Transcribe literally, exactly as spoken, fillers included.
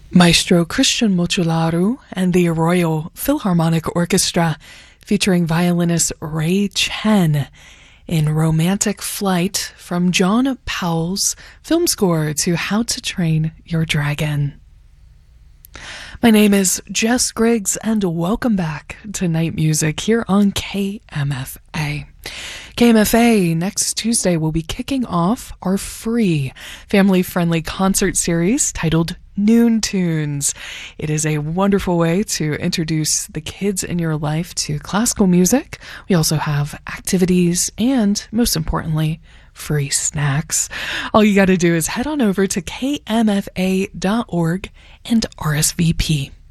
Maestro Christian Mochularu and the Royal Philharmonic Orchestra, featuring violinist Ray Chen, in Romantic Flight from John Powell's film score to How to Train Your Dragon. My name is Jess Griggs, and welcome back to Night Music here on K M F A. K M F A next Tuesday will be kicking off our free family-friendly concert series titled Noon Tunes. It is a wonderful way to introduce the kids in your life to classical music. We also have activities and, most importantly, free snacks. All you got to do is head on over to K M F A dot org and R S V P.